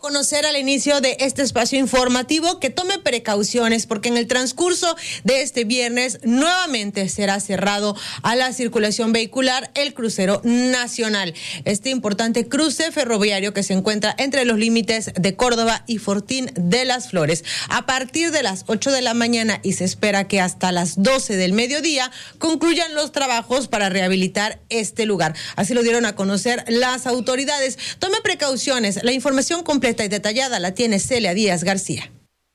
conocer al inicio de este espacio informativo que tome precauciones porque en el transcurso de este viernes nuevamente será cerrado a la circulación vehicular el crucero nacional. Este importante cruce ferroviario que se encuentra entre los límites de Córdoba y Fortín de las Flores. A partir de las 8 de la mañana y se espera que hasta las 12 del mediodía concluyan los trabajos para rehabilitar este lugar. Así lo dieron a conocer las autoridades. Tome precauciones. La información completa y detallada la tiene Celia Díaz García.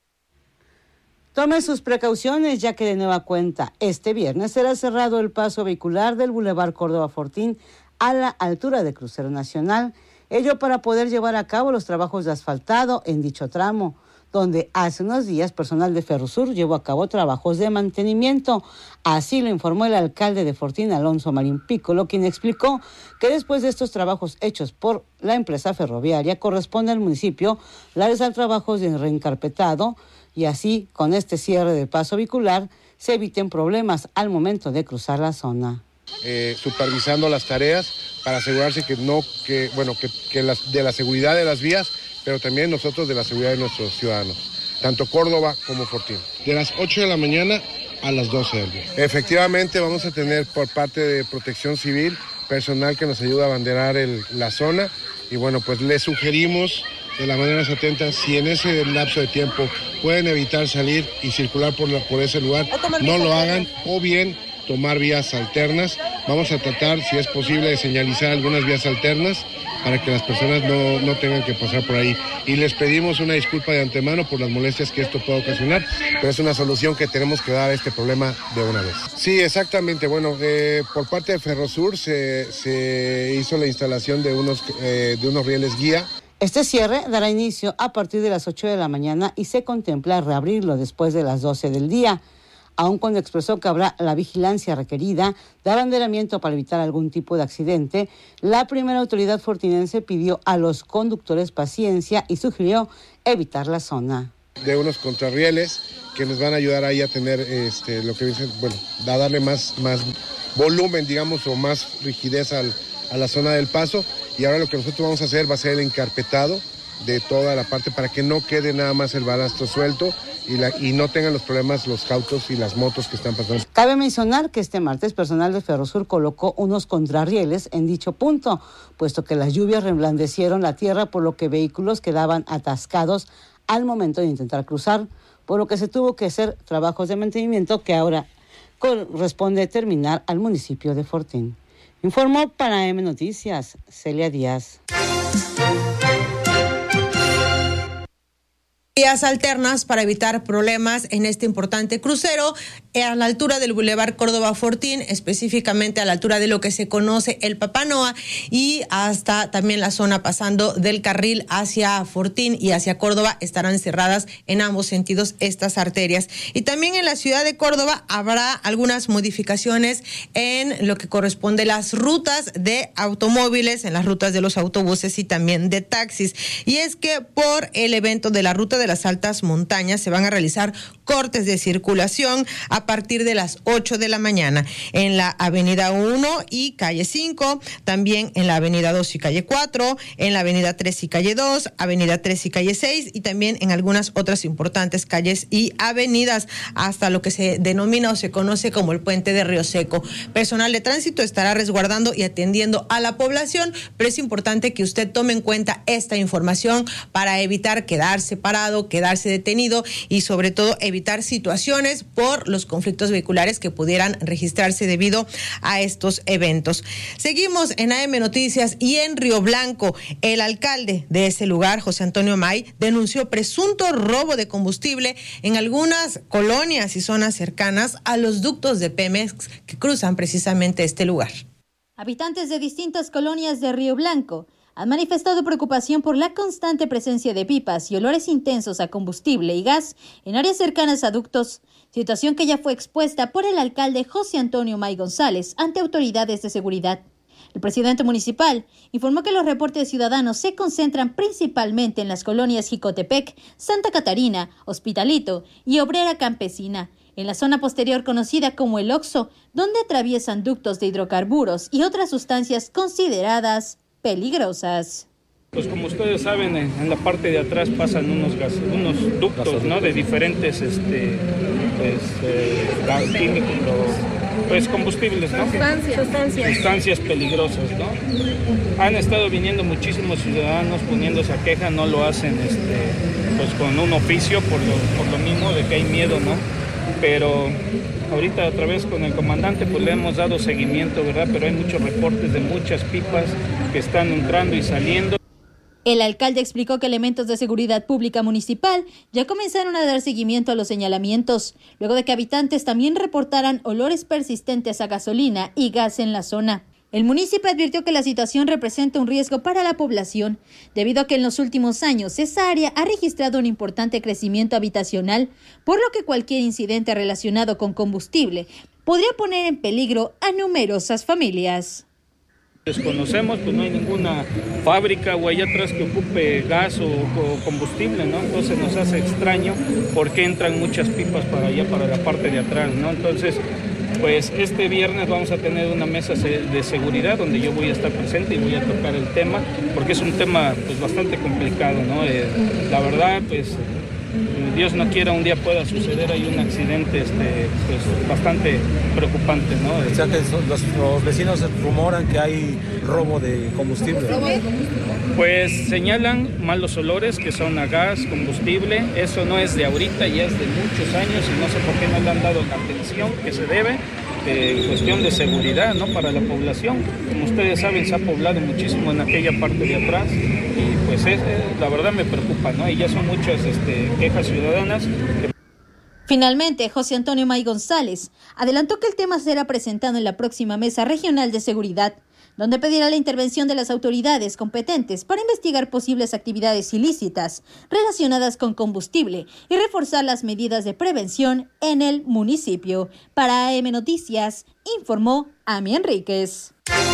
Tome sus precauciones, ya que de nueva cuenta este viernes será cerrado el paso vehicular del Boulevard Córdoba Fortín a la altura del crucero nacional. Ello para poder llevar a cabo los trabajos de asfaltado en dicho tramo, donde hace unos días personal de Ferrosur llevó a cabo trabajos de mantenimiento. Así lo informó el alcalde de Fortín, Alonso Marín Piccolo, quien explicó que después de estos trabajos hechos por la empresa ferroviaria, corresponde al municipio realizar trabajos de reencarpetado y así, con este cierre del paso vehicular, se eviten problemas al momento de cruzar la zona. Supervisando las tareas para asegurarse de la seguridad de las vías, pero también nosotros de la seguridad de nuestros ciudadanos, tanto Córdoba como Fortín. De las 8 de la mañana a las 12 del día. Efectivamente vamos a tener por parte de Protección Civil personal que nos ayuda a abanderar la zona y bueno, pues les sugerimos de la manera más atenta, si en ese lapso de tiempo pueden evitar salir y circular por ese lugar, no lo hagan, o bien tomar vías alternas. Vamos a tratar, si es posible, de señalizar algunas vías alternas para que las personas no tengan que pasar por ahí. Y les pedimos una disculpa de antemano por las molestias que esto puede ocasionar, pero es una solución que tenemos que dar a este problema de una vez. Sí, exactamente. Bueno, por parte de Ferrosur se hizo la instalación de unos rieles guía. Este cierre dará inicio a partir de las 8 de la mañana y se contempla reabrirlo después de las 12 del día. Aun cuando expresó que habrá la vigilancia requerida de abanderamiento para evitar algún tipo de accidente, la primera autoridad fortinense pidió a los conductores paciencia y sugirió evitar la zona. De unos contrarrieles que nos van a ayudar ahí a tener lo que dicen, a darle más volumen, digamos, o más rigidez a la zona del paso. Y ahora lo que nosotros vamos a hacer va a ser el encarpetado de toda la parte para que no quede nada más el balastro suelto y no tengan los problemas los autos y las motos que están pasando. Cabe mencionar que este martes personal de Ferrosur colocó unos contrarrieles en dicho punto, puesto que las lluvias reblandecieron la tierra, por lo que vehículos quedaban atascados al momento de intentar cruzar, por lo que se tuvo que hacer trabajos de mantenimiento que ahora corresponde terminar al municipio de Fortín. Informó para M Noticias, Celia Díaz. Vías alternas para evitar problemas en este importante crucero a la altura del Boulevard Córdoba Fortín, específicamente a la altura de lo que se conoce el Papanoa y hasta también la zona pasando del carril hacia Fortín y hacia Córdoba estarán cerradas en ambos sentidos estas arterias. Y también en la ciudad de Córdoba habrá algunas modificaciones en lo que corresponde a las rutas de automóviles, en las rutas de los autobuses y también de taxis. Y es que por el evento de la ruta de las altas montañas se van a realizar cortes de circulación a partir de las 8 de la mañana en la avenida 1 y calle 5, también en la avenida 2 y calle 4, en la avenida 3 y calle 2, avenida 3 y calle 6 y también en algunas otras importantes calles y avenidas hasta lo que se denomina o se conoce como el puente de Río Seco. Personal de tránsito estará resguardando y atendiendo a la población, pero es importante que usted tome en cuenta esta información para evitar quedarse parado, quedarse detenido y sobre todo evitar situaciones por los conflictos vehiculares que pudieran registrarse debido a estos eventos. Seguimos en AM Noticias y en Río Blanco, el alcalde de ese lugar, José Antonio May, denunció presunto robo de combustible en algunas colonias y zonas cercanas a los ductos de Pemex que cruzan precisamente este lugar. Habitantes de distintas colonias de Río Blanco han manifestado preocupación por la constante presencia de pipas y olores intensos a combustible y gas en áreas cercanas a ductos, situación que ya fue expuesta por el alcalde José Antonio May González ante autoridades de seguridad. El presidente municipal informó que los reportes ciudadanos se concentran principalmente en las colonias Jicotepec, Santa Catarina, Hospitalito y Obrera Campesina, en la zona posterior conocida como el Oxo, donde atraviesan ductos de hidrocarburos y otras sustancias consideradas peligrosas. Pues como ustedes saben, en la parte de atrás pasan unos ductos, ¿no? De diferentes químicos, pues combustibles, ¿no? Sustancias peligrosas, ¿no? Han estado viniendo muchísimos ciudadanos poniéndose a queja, no lo hacen pues con un oficio por lo mismo de que hay miedo, ¿no? Pero ahorita otra vez con el comandante pues le hemos dado seguimiento, ¿verdad? Pero hay muchos reportes de muchas pipas que están entrando y saliendo. El alcalde explicó que elementos de seguridad pública municipal ya comenzaron a dar seguimiento a los señalamientos, luego de que habitantes también reportaran olores persistentes a gasolina y gas en la zona. El municipio advirtió que la situación representa un riesgo para la población, debido a que en los últimos años esa área ha registrado un importante crecimiento habitacional, por lo que cualquier incidente relacionado con combustible podría poner en peligro a numerosas familias. Desconocemos, pues no hay ninguna fábrica o allá atrás que ocupe gas o combustible, ¿no? Entonces nos hace extraño por qué entran muchas pipas para allá, para la parte de atrás, ¿no? Entonces, pues este viernes vamos a tener una mesa de seguridad donde yo voy a estar presente y voy a tocar el tema, porque es un tema pues bastante complicado, ¿no? La verdad, pues Dios no quiera un día pueda suceder ahí un accidente pues bastante preocupante, ¿no? O sea que los vecinos rumoran que hay robo de combustible. Pues señalan malos olores que son a gas, combustible. Eso no es de ahorita, ya es de muchos años y no sé por qué no le han dado la atención que se debe. Cuestión de seguridad, ¿no? Para la población. Como ustedes saben, se ha poblado muchísimo en aquella parte de atrás y pues la verdad me preocupa, ¿no? Y ya son muchas quejas ciudadanas. Finalmente, José Antonio May González adelantó que el tema será presentado en la próxima Mesa Regional de Seguridad, donde pedirá la intervención de las autoridades competentes para investigar posibles actividades ilícitas relacionadas con combustible y reforzar las medidas de prevención en el municipio. Para AM Noticias, informó Ami Enríquez.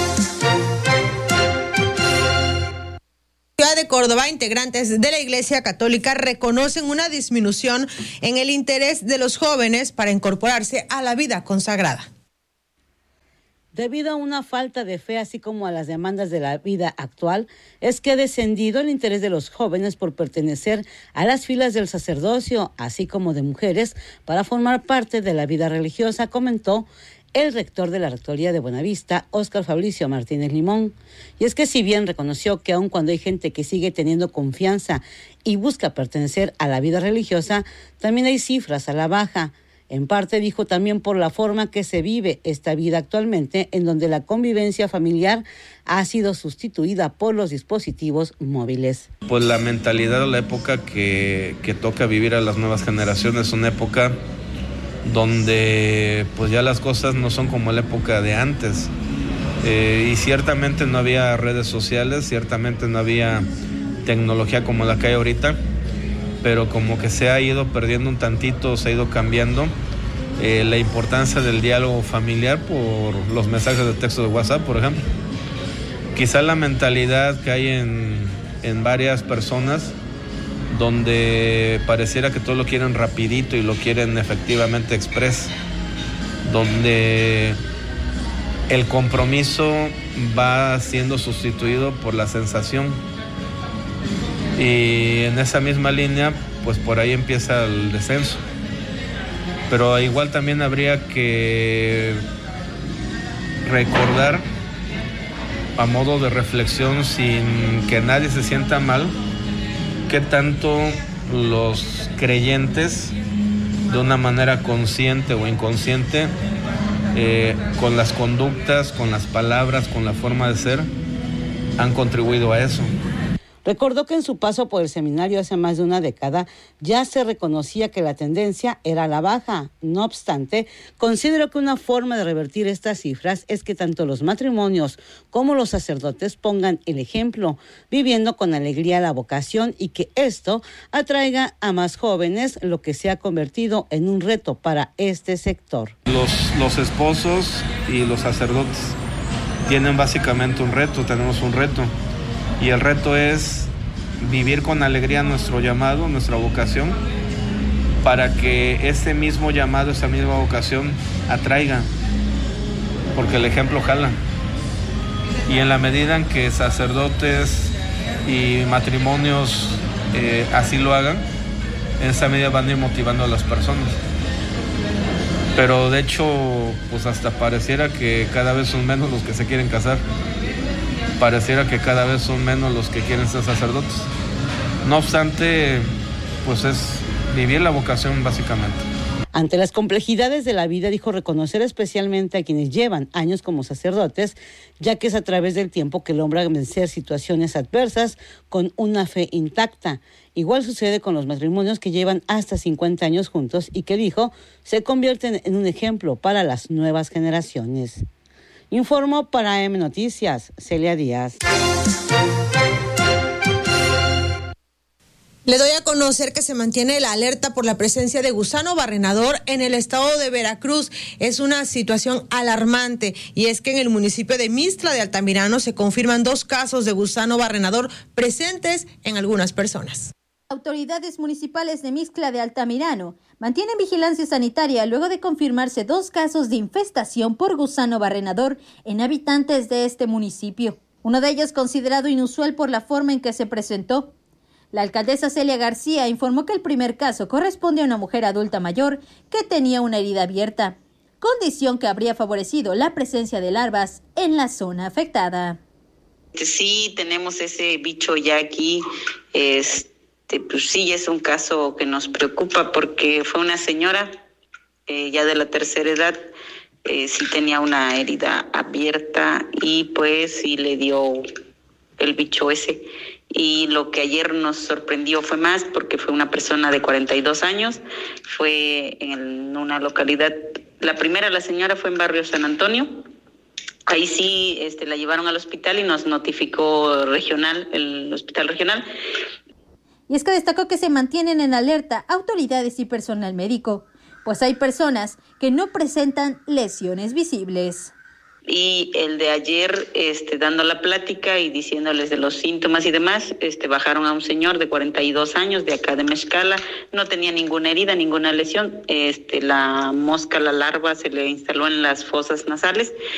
Ciudad de Córdoba, integrantes de la Iglesia Católica reconocen una disminución en el interés de los jóvenes para incorporarse a la vida consagrada. Debido a una falta de fe, así como a las demandas de la vida actual, es que ha descendido el interés de los jóvenes por pertenecer a las filas del sacerdocio, así como de mujeres, para formar parte de la vida religiosa, comentó el rector de la Rectoría de Buenavista, Óscar Fabricio Martínez Limón. Y es que si bien reconoció que aun cuando hay gente que sigue teniendo confianza y busca pertenecer a la vida religiosa, también hay cifras a la baja. En parte dijo también por la forma que se vive esta vida actualmente, en donde la convivencia familiar ha sido sustituida por los dispositivos móviles. Pues la mentalidad o la época que toca vivir a las nuevas generaciones es una época donde pues ya las cosas no son como la época de antes. Y ciertamente no había redes sociales, ciertamente no había tecnología como la que hay ahorita, pero como que se ha ido perdiendo un tantito, se ha ido cambiando la importancia del diálogo familiar por los mensajes de texto de WhatsApp, por ejemplo. Quizá la mentalidad que hay en varias personas, donde pareciera que todo lo quieren rapidito y lo quieren efectivamente express, donde el compromiso va siendo sustituido por la sensación. Y en esa misma línea, pues por ahí empieza el descenso. Pero igual también habría que recordar, a modo de reflexión, sin que nadie se sienta mal, qué tanto los creyentes, de una manera consciente o inconsciente, con las conductas, con las palabras, con la forma de ser, han contribuido a eso. Recordó que en su paso por el seminario hace más de una década ya se reconocía que la tendencia era a la baja. No obstante, considero que una forma de revertir estas cifras es que tanto los matrimonios como los sacerdotes pongan el ejemplo, viviendo con alegría la vocación, y que esto atraiga a más jóvenes, lo que se ha convertido en un reto para este sector. Los esposos y los sacerdotes tienen básicamente un reto, tenemos un reto. Y el reto es vivir con alegría nuestro llamado, nuestra vocación, para que ese mismo llamado, esa misma vocación atraiga, porque el ejemplo jala. Y en la medida en que sacerdotes y matrimonios así lo hagan, en esa medida van a ir motivando a las personas. Pero de hecho, pues hasta pareciera que cada vez son menos los que se quieren casar. Pareciera que cada vez son menos los que quieren ser sacerdotes. No obstante, pues es vivir la vocación básicamente. Ante las complejidades de la vida, dijo reconocer especialmente a quienes llevan años como sacerdotes, ya que es a través del tiempo que logra vencer situaciones adversas con una fe intacta. Igual sucede con los matrimonios que llevan hasta 50 años juntos y que, dijo, se convierten en un ejemplo para las nuevas generaciones. Informó para AM Noticias, Celia Díaz. Le doy a conocer que se mantiene la alerta por la presencia de gusano barrenador en el estado de Veracruz. Es una situación alarmante y es que en el municipio de Mixtla de Altamirano se confirman 2 casos de gusano barrenador presentes en algunas personas. Autoridades municipales de Mixtla de Altamirano mantienen vigilancia sanitaria luego de confirmarse 2 casos de infestación por gusano barrenador en habitantes de este municipio. Uno de ellos considerado inusual por la forma en que se presentó. La alcaldesa Celia García informó que el primer caso corresponde a una mujer adulta mayor que tenía una herida abierta, condición que habría favorecido la presencia de larvas en la zona afectada. Sí, tenemos ese bicho ya aquí. Pues sí, es un caso que nos preocupa porque fue una señora ya de la tercera edad, sí tenía una herida abierta y pues sí le dio el bicho ese. Y lo que ayer nos sorprendió fue más porque fue una persona de 42 años, fue en una localidad, la primera, la señora fue en barrio San Antonio, ahí sí la llevaron al hospital y nos notificó el hospital regional. Y es que destacó que se mantienen en alerta autoridades y personal médico, pues hay personas que no presentan lesiones visibles. Y el de ayer, dando la plática y diciéndoles de los síntomas y demás, bajaron a un señor de 42 años de acá de Mezcala, no tenía ninguna herida, ninguna lesión, la mosca, la larva se le instaló en las fosas nasales